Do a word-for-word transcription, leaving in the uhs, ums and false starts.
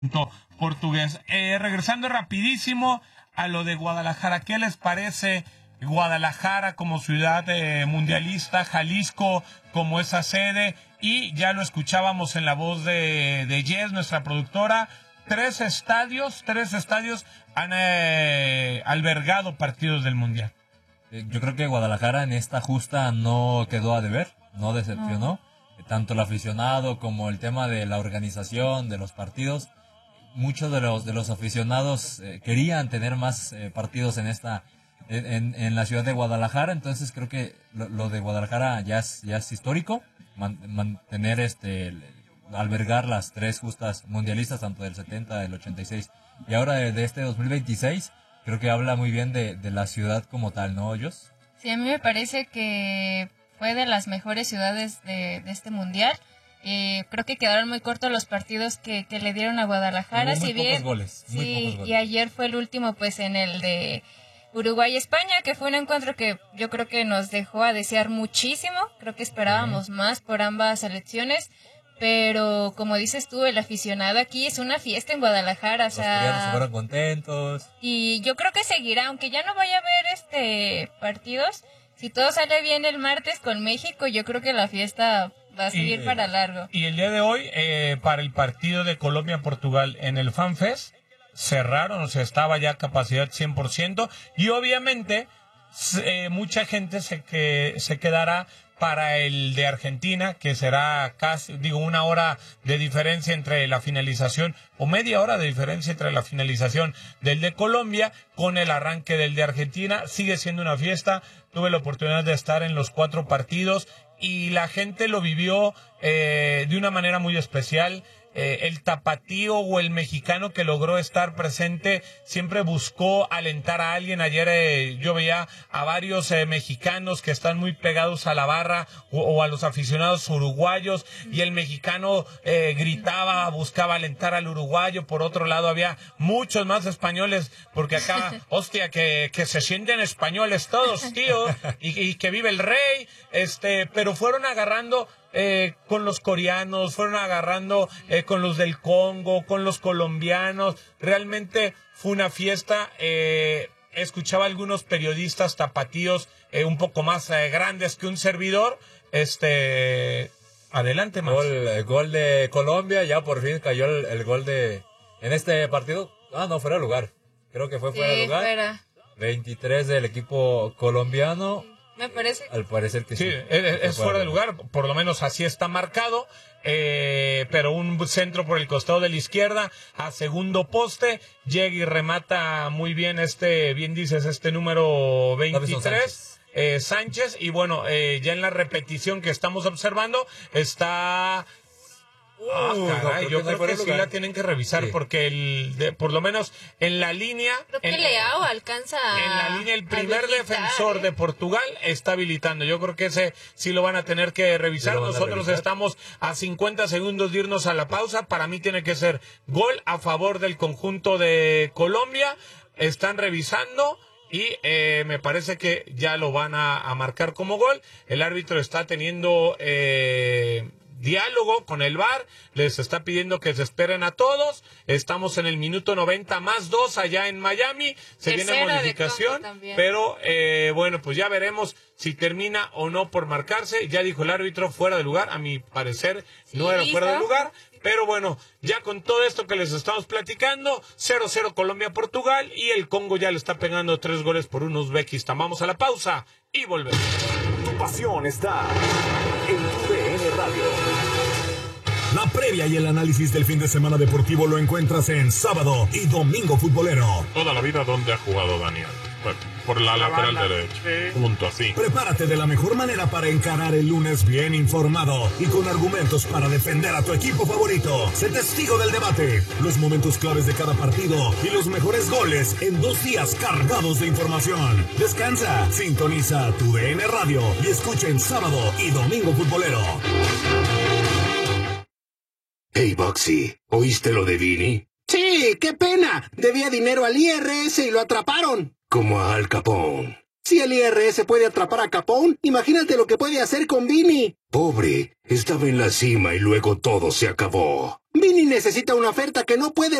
portugués. Eh, regresando rapidísimo a lo de Guadalajara, ¿qué les parece Guadalajara como ciudad eh, mundialista, Jalisco como esa sede? Y ya lo escuchábamos en la voz de, de Jess, nuestra productora, tres estadios, tres estadios han eh, albergado partidos del Mundial. Yo creo que Guadalajara en esta justa no quedó a deber, no decepcionó. No. Tanto el aficionado como el tema de la organización, de los partidos. Muchos de los de los aficionados eh, querían tener más eh, partidos en esta en, en la ciudad de Guadalajara, entonces creo que lo, lo de Guadalajara ya es ya es histórico, man, mantener este el, albergar las tres justas mundialistas, tanto del setenta, del ochenta y seis y ahora de, de este dos mil veintiséis. Creo que habla muy bien de, de la ciudad como tal, ¿no, Jos? Sí, a mí me parece que fue de las mejores ciudades de, de este mundial. Eh, creo que quedaron muy cortos los partidos que, que le dieron a Guadalajara. Hubo muy si pocos bien, goles, muy sí, pocos goles. Y ayer fue el último, pues, en el de Uruguay-España, que fue un encuentro que yo creo que nos dejó a desear muchísimo. Creo que esperábamos uh-huh. más por ambas selecciones. Pero, como dices tú, el aficionado aquí es una fiesta en Guadalajara, o Los sea... coreanos se fueron contentos. Y yo creo que seguirá, aunque ya no vaya a haber este partidos, si todo sale bien el martes con México, yo creo que la fiesta va a seguir y, para largo. Y el día de hoy, eh, para el partido de Colombia-Portugal en el FanFest, cerraron, o sea, estaba ya capacidad cien por ciento, y obviamente eh, mucha gente se, que, se quedará para el de Argentina, que será casi, digo, una hora de diferencia entre la finalización, o media hora de diferencia entre la finalización del de Colombia con el arranque del de Argentina. Sigue siendo una fiesta. Tuve la oportunidad de estar en los cuatro partidos y la gente lo vivió eh, de una manera muy especial. Eh, el tapatío o el mexicano que logró estar presente siempre buscó alentar a alguien. Ayer eh, yo veía a varios eh, mexicanos que están muy pegados a la barra o, o a los aficionados uruguayos, y el mexicano eh, gritaba, buscaba alentar al uruguayo. Por otro lado había muchos más españoles, porque acá, hostia, que, que se sienten españoles todos, tío, y, y que vive el rey, este, pero fueron agarrando Eh, con los coreanos, fueron agarrando eh, con los del Congo, con los colombianos. Realmente fue una fiesta. Eh, escuchaba a algunos periodistas tapatíos eh, un poco más eh, grandes que un servidor. Este, adelante, más. Gol, eh, gol de Colombia, ya por fin cayó el, el gol de en este partido. Ah, no, fuera de lugar. Creo que fue fuera sí, de lugar. Fuera. veintitrés del equipo colombiano. Me parece. Al parecer que sí. Sí, es, es fuera de lugar, por lo menos así está marcado, eh, pero un centro por el costado de la izquierda a segundo poste, llega y remata muy bien este, bien dices, este número veintitrés, Sánchez. Eh, Sánchez, y bueno, eh, ya en la repetición que estamos observando está... Ah, Uh, caray, no, yo creo creo que, que sí la tienen que revisar, sí. Porque el de, por lo menos en la línea... Creo que en, Leao alcanza a... En la línea el primer habilitar, defensor ¿eh? de Portugal está habilitando. Yo creo que ese sí lo van a tener que revisar. Sí, Nosotros revisar. Estamos a cincuenta segundos de irnos a la pausa. Para mí tiene que ser gol a favor del conjunto de Colombia. Están revisando y eh, me parece que ya lo van a, a marcar como gol. El árbitro está teniendo... Eh, diálogo con el V A R, les está pidiendo que se esperen a todos. Estamos en el minuto noventa más dos allá en Miami, se Tercera viene modificación, pero eh, bueno, pues ya veremos si termina o no por marcarse. Ya dijo el árbitro, fuera de lugar, a mi parecer sí, no era fuera de lugar, pero bueno, ya con todo esto que les estamos platicando, cero cero Colombia-Portugal, y el Congo ya le está pegando tres goles por un Uzbekistán. Vamos a la pausa y volvemos. Tu pasión está en tu D N Radio. La previa y el análisis del fin de semana deportivo lo encuentras en Sábado y Domingo Futbolero. Toda la vida, ¿dónde ha jugado Daniel? Por, por la, la lateral derecha. Sí. Punto, así. Prepárate de la mejor manera para encarar el lunes bien informado y con argumentos para defender a tu equipo favorito. Sé testigo del debate, los momentos claves de cada partido y los mejores goles en dos días cargados de información. Descansa, sintoniza tu D N Radio y escucha en Sábado y Domingo Futbolero. Hey, Boxy, ¿oíste lo de Vini? Sí, qué pena. Debía dinero al I R S y lo atraparon. Como a Al Capone. Si el I R S puede atrapar a Capone, imagínate lo que puede hacer con Vinny. Pobre, estaba en la cima y luego todo se acabó. Vinny necesita una oferta que no puede